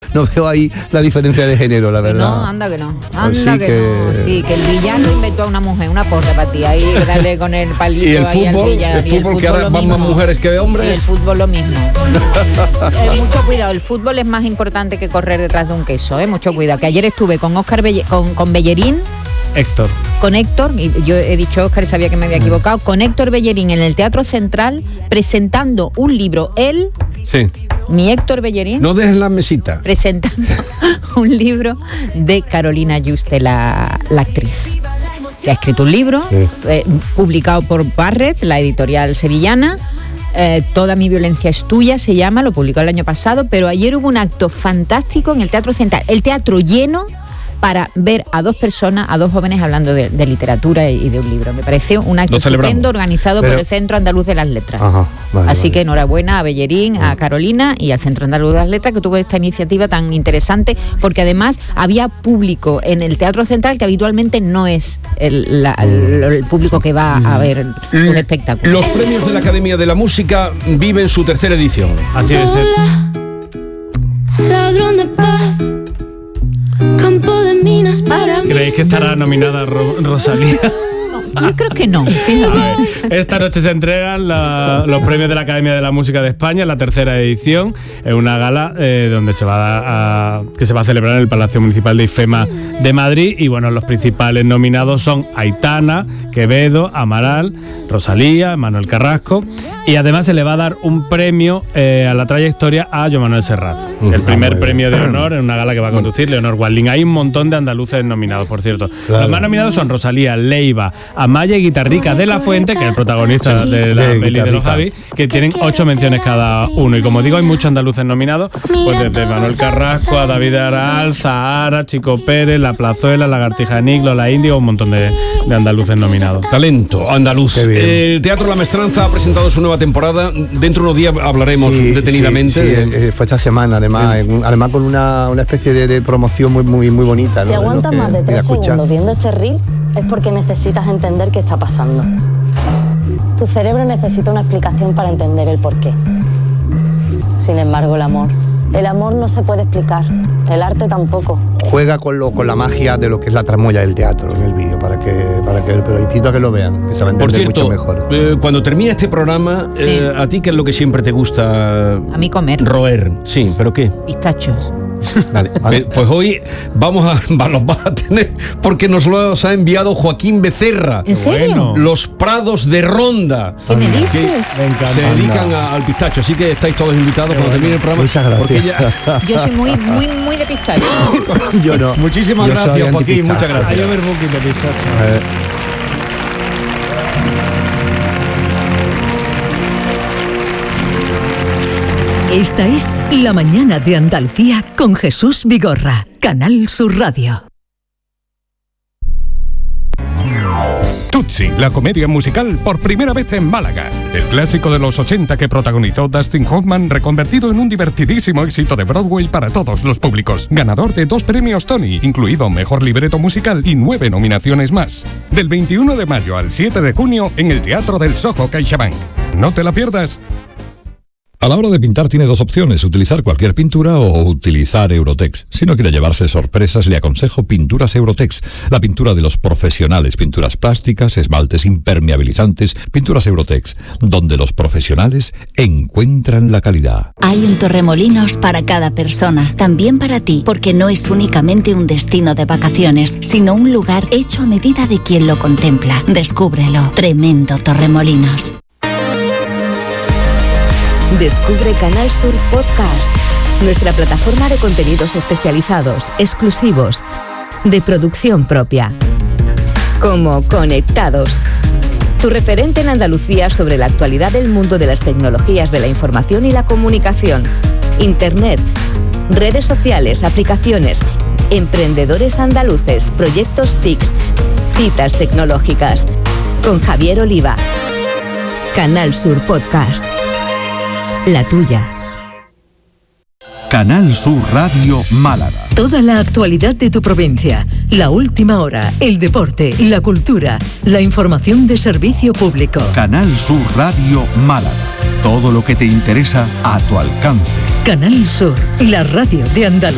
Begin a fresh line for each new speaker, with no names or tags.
no veo ahí la diferencia de género, la verdad.
No, anda que no.
Sí,
que el villano inventó a una mujer, una porra para ti, ahí darle con el palito
y el
ahí
fútbol,
al villano.
el fútbol que ahora van
mismo.
más mujeres que hombres.
Y el fútbol lo mismo. Mucho cuidado, el fútbol es más importante que correr detrás de un queso, mucho cuidado. Que ayer estuve con Óscar con Bellerín. Con Héctor, y yo he dicho Óscar y sabía que me había equivocado, con Héctor Bellerín en el Teatro Central presentando un libro, mi Héctor Bellerín.
No dejes la mesita.
Presentando un libro de Carolina Yuste, la actriz. Que ha escrito un libro, publicado por Barrett, la editorial sevillana. Toda mi violencia es tuya, se llama, lo publicó el año pasado, pero ayer hubo un acto fantástico en el Teatro Central, el teatro lleno, para ver a dos personas, a dos jóvenes hablando de literatura y de un libro. Me pareció un acto estupendo organizado por el Centro Andaluz de las Letras. Así que enhorabuena a Bellerín, a Carolina y al Centro Andaluz de las Letras, que tuvo esta iniciativa tan interesante, porque además había público en el Teatro Central que habitualmente no es el público que va a ver sus espectáculos.
Los premios de la Academia de la Música viven su tercera edición.
Así es. Ladrón de paz. Campo de minas para mí.
¿Creéis que estará nominada Rosalía?
Yo creo que no.
Esta noche se entregan los premios de la Academia de la Música de España, la tercera edición, en una gala donde que se va a celebrar en el Palacio Municipal de IFEMA de Madrid. Y bueno, los principales nominados son Aitana, Quevedo, Amaral, Rosalía, Manuel Carrasco, y además se le va a dar un premio a la trayectoria a Joan Manuel Serrat, el primer premio de honor en una gala que va a conducir Leonor Walding. Hay un montón de andaluces nominados, por cierto. Los más nominados son Rosalía, Leiva, Amaya y Guitarrica de la Fuente, que es el protagonista de la peli de los Javi, que tienen 8 menciones cada uno. Y como digo, hay muchos andaluces nominados, pues desde Manuel Carrasco a David Aral, Zahara, Chico Pérez, La Plazuela, Lagartija Niclo, La Índigo, un montón de andaluces nominados.
Talento andaluz. El Teatro La Maestranza ha presentado su nueva temporada. Dentro de unos días hablaremos detenidamente.
Fue esta semana, además con una especie de promoción muy bonita, ¿no?
Si aguantas más de 3 segundos viendo este reel, es porque necesitas entender qué está pasando. Tu cerebro necesita una explicación para entender el porqué. Sin embargo, el amor no se puede explicar, el arte tampoco.
Juega con la magia de lo que es la tramoya del teatro en el vídeo, pero incito a que lo vean, que se va a entender mucho mejor.
Cuando termina este programa, ¿a ti qué es lo que siempre te gusta?
A mí comer.
Roer, sí, ¿pero qué?
Pistachos.
Vale. Pues hoy los vas a tener, porque nos los ha enviado Joaquín Becerra.
¿En serio?
Los Prados de Ronda.
¿Qué me dices?
Se dedican al pistacho, así que estáis todos invitados cuando termine el programa.
Muchas gracias.
Yo soy muy de pistacho.
Yo no.
Muchísimas gracias, Joaquín. Muchas gracias.
Hay overbooking de pistacho.
Esta es La Mañana de Andalucía con Jesús Vigorra, Canal Sur Radio.
Tutsi, la comedia musical por primera vez en Málaga. El clásico de los 80 que protagonizó Dustin Hoffman, reconvertido en un divertidísimo éxito de Broadway para todos los públicos. Ganador de 2 premios Tony, incluido Mejor Libreto Musical y 9 nominaciones más. Del 21 de mayo al 7 de junio en el Teatro del Soho CaixaBank. No te la pierdas.
A la hora de pintar tiene 2 opciones, utilizar cualquier pintura o utilizar Eurotex. Si no quiere llevarse sorpresas, le aconsejo Pinturas Eurotex, la pintura de los profesionales, pinturas plásticas, esmaltes impermeabilizantes, Pinturas Eurotex, donde los profesionales encuentran la calidad.
Hay un Torremolinos para cada persona, también para ti, porque no es únicamente un destino de vacaciones, sino un lugar hecho a medida de quien lo contempla. Descúbrelo, tremendo Torremolinos.
Descubre Canal Sur Podcast, nuestra plataforma de contenidos especializados, exclusivos, de producción propia. Como Conectados, tu referente en Andalucía sobre la actualidad del mundo de las tecnologías de la información y la comunicación, Internet, redes sociales, aplicaciones, emprendedores andaluces, proyectos TICs, citas tecnológicas. Con Javier Oliva. Canal Sur Podcast. La tuya.
Canal Sur Radio Málaga.
Toda la actualidad de tu provincia, la última hora, el deporte, la cultura, la información de servicio público.
Canal Sur Radio Málaga. Todo lo que te interesa a tu alcance.
Canal Sur, la radio de Andalucía.